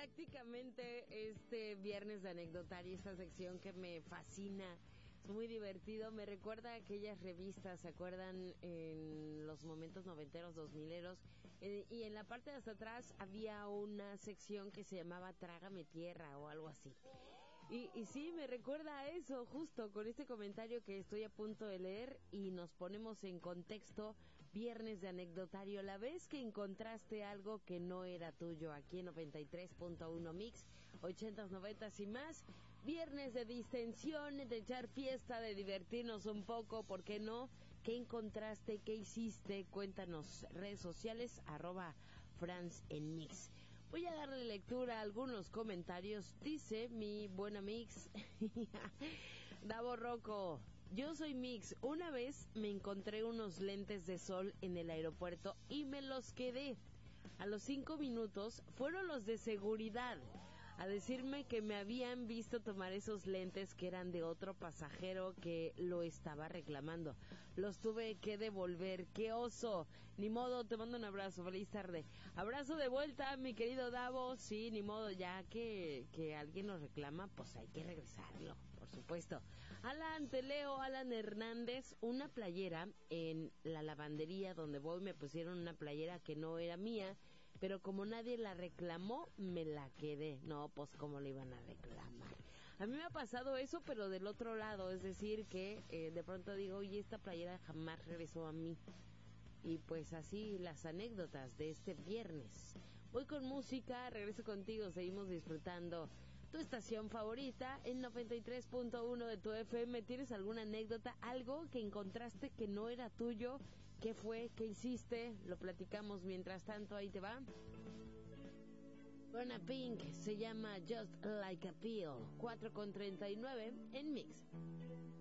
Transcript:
prácticamente este viernes de anecdotario, esta sección que me fascina, es muy divertido, me recuerda a aquellas revistas, ¿se acuerdan? En los momentos noventeros, dos mileros, y en la parte de hasta atrás había una sección que se llamaba Trágame Tierra o algo así. Y sí, me recuerda a eso, justo con este comentario que estoy a punto de leer, y nos ponemos en contexto. Viernes de anecdotario, la vez que encontraste algo que no era tuyo, aquí en 93.1 Mix, 80s, 90s y más. Viernes de distensión, de echar fiesta, de divertirnos un poco, ¿por qué no? ¿Qué encontraste? ¿Qué hiciste? Cuéntanos, redes sociales, @Franz en Mix. Voy a darle lectura a algunos comentarios. Dice mi buena Mix, Davo Rocco: yo soy Mix. Una vez me encontré unos lentes de sol en el aeropuerto y me los quedé. A los 5 minutos fueron los de seguridad a decirme que me habían visto tomar esos lentes, que eran de otro pasajero que lo estaba reclamando. Los tuve que devolver. ¡Qué oso! Ni modo, te mando un abrazo. Feliz tarde. Abrazo de vuelta, mi querido Davo. Sí, ni modo, ya que alguien nos reclama, pues hay que regresarlo, por supuesto. Alan, te leo. Alan Hernández: una playera en la lavandería donde voy, me pusieron una playera que no era mía, pero como nadie la reclamó, me la quedé. No, pues cómo le iban a reclamar. A mí me ha pasado eso, pero del otro lado, es decir, que de pronto digo, oye, esta playera jamás regresó a mí. Y pues así las anécdotas de este viernes. Voy con música, regreso contigo, seguimos disfrutando tu estación favorita en 93.1 de tu FM. ¿Tienes alguna anécdota, algo que encontraste que no era tuyo? ¿Qué fue? ¿Qué hiciste? Lo platicamos mientras tanto. Ahí te va. Buena Pink, se llama Just Like a Pill. 4:39 en Mix.